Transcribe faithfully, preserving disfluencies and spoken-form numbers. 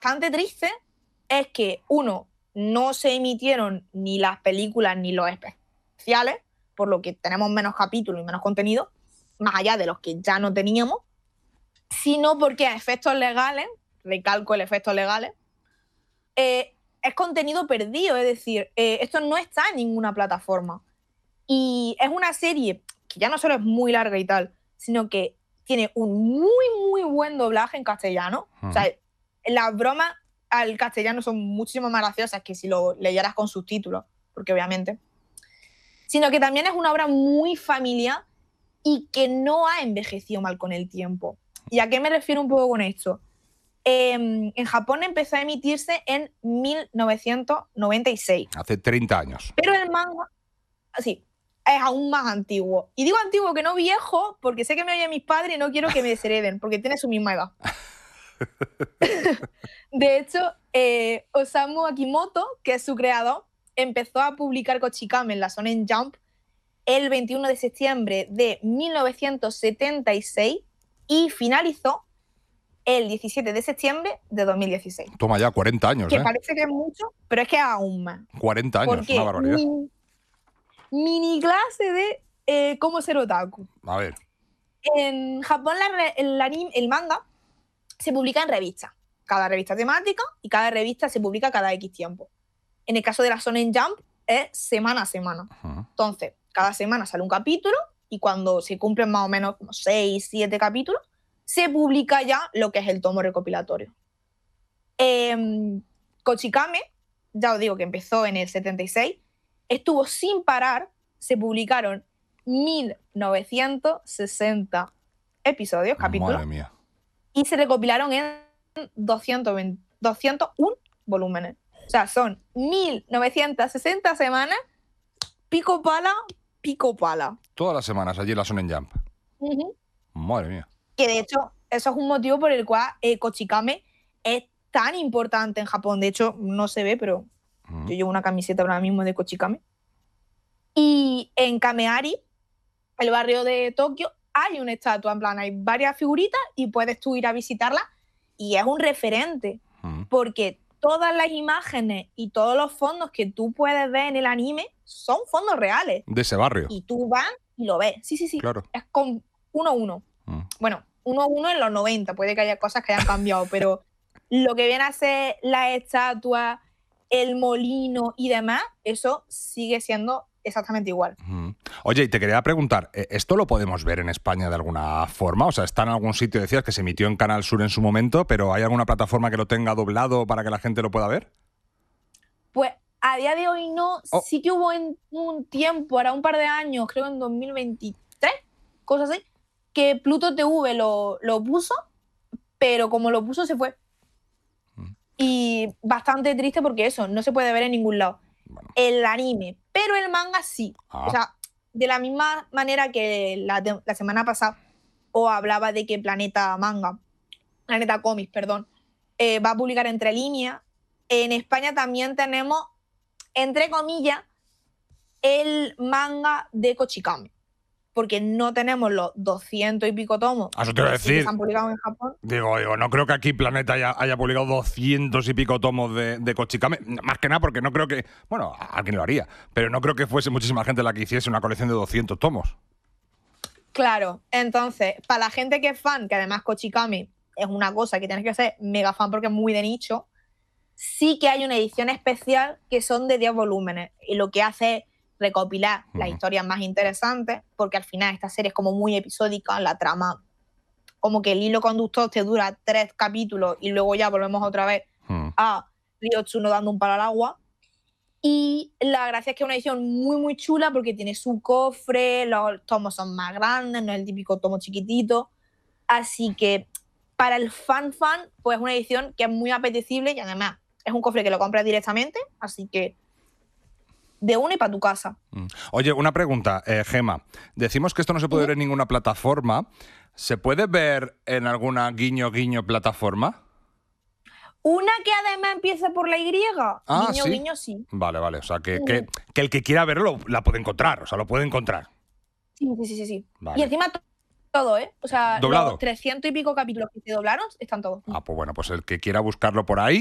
bastante triste es que, uno, no se emitieron ni las películas ni los especiales, por lo que tenemos menos capítulos y menos contenido, más allá de los que ya no teníamos, sino porque a efectos legales, recalco el efectos legales, eh, es contenido perdido, es decir, eh, esto no está en ninguna plataforma. Y es una serie que ya no solo es muy larga y tal, sino que tiene un muy, muy buen doblaje en castellano. Uh-huh. O sea, las bromas al castellano son muchísimo más graciosas que si lo leyeras con subtítulos, porque obviamente. Sino que también es una obra muy familiar y que no ha envejecido mal con el tiempo. ¿Y a qué me refiero un poco con esto? Eh, en Japón empezó a emitirse en mil novecientos noventa y seis. Hace treinta años. Pero el manga, sí, es aún más antiguo. Y digo antiguo que no viejo, porque sé que me oyen mis padres y no quiero que me deshereden, porque tiene su misma edad. De hecho, eh, Osamu Akimoto, que es su creador, empezó a publicar Kochikame en la Shonen Jump el veintiuno de septiembre de mil novecientos setenta y seis y finalizó el diecisiete de septiembre de dos mil dieciséis. Toma ya, cuarenta años, que ¿eh? Parece que es mucho, pero es que es aún más. cuarenta años, porque una barbaridad. Mi, mini clase de eh, cómo ser otaku. A ver. En Japón la, el, anime, el manga se publica en revistas. Cada revista temática y cada revista se publica cada X tiempo. En el caso de la Shonen Jump es semana a semana. Uh-huh. Entonces, cada semana sale un capítulo y cuando se cumplen más o menos seis, siete capítulos, se publica ya lo que es el tomo recopilatorio. Eh, Kochikame, ya os digo que empezó en el setenta y seis, estuvo sin parar, se publicaron mil novecientos sesenta episodios, capítulos. Madre mía. Y se recopilaron en doscientos veinte, doscientos uno volúmenes. O sea, son mil novecientos sesenta semanas, pico pala, pico pala. Todas las semanas allí en la Shonen Jump. Uh-huh. Madre mía. Que de hecho, eso es un motivo por el cual eh, Kochikame es tan importante en Japón. De hecho, no se ve, pero uh-huh. yo llevo una camiseta ahora mismo de Kochikame. Y en Kameari, el barrio de Tokio, hay una estatua, en plan, hay varias figuritas y puedes tú ir a visitarla y es un referente. Uh-huh. Porque todas las imágenes y todos los fondos que tú puedes ver en el anime son fondos reales. De ese barrio. Y tú vas y lo ves. Sí, sí, sí. Claro. Es con uno a uno. Uh-huh. Bueno, uno a uno en los noventa, puede que haya cosas que hayan cambiado, pero lo que viene a ser la estatua, el molino y demás, eso sigue siendo exactamente igual. Uh-huh. Oye, y te quería preguntar, ¿esto lo podemos ver en España de alguna forma? O sea, ¿está en algún sitio? Decías que se emitió en Canal Sur en su momento, pero ¿hay alguna plataforma que lo tenga doblado para que la gente lo pueda ver? Pues a día de hoy no. Oh. Sí que hubo en un tiempo, ahora un par de años, creo en dos mil veintitrés, cosas así, que Pluto T V lo, lo puso, pero como lo puso se fue. Uh-huh. Y bastante triste porque eso, no se puede ver en ningún lado. Bueno. El anime, pero el manga sí. Ah. O sea, de la misma manera que la, de, la semana pasada os hablaba de que Planeta Manga, Planeta Comics, perdón, eh, va a publicar Entre Líneas. En España también tenemos, entre comillas, el manga de Kochikame. Porque no tenemos los doscientos y pico tomos ah, eso te iba a decir. que se han publicado en Japón. Digo, digo, no creo que aquí Planeta haya, haya publicado doscientos y pico tomos de, de Kochikame. Más que nada porque no creo que... Bueno, alguien lo haría, pero no creo que fuese muchísima gente la que hiciese una colección de doscientos tomos. Claro, entonces, para la gente que es fan, que además Kochikame es una cosa que tienes que ser mega fan porque es muy de nicho, sí que hay una edición especial que son de diez volúmenes. Y lo que hace es recopilar uh-huh. las historias más interesantes, porque al final esta serie es como muy episódica, la trama, como que el hilo conductor te dura tres capítulos y luego ya volvemos otra vez uh-huh. a Ryotsuno dando un palo al agua. Y la gracia es que es una edición muy muy chula porque tiene su cofre, los tomos son más grandes, no es el típico tomo chiquitito, así que para el fan fan pues es una edición que es muy apetecible y además es un cofre que lo compras directamente, así que de una y para tu casa. Oye, una pregunta, eh, Gema. Decimos que esto no se puede ¿Sí? ver en ninguna plataforma. ¿Se puede ver en alguna guiño guiño plataforma? Una que además empieza por la Y. Ah, guiño, ¿sí? guiño, sí. Vale, vale. O sea, que, uh-huh. que, que el que quiera verlo la puede encontrar. O sea, lo puede encontrar. Sí, sí, sí, sí. Vale. Y encima todo, ¿eh? O sea, ¿Doblado? los trescientos y pico capítulos que se doblaron están todos. Ah, pues bueno, pues el que quiera buscarlo por ahí.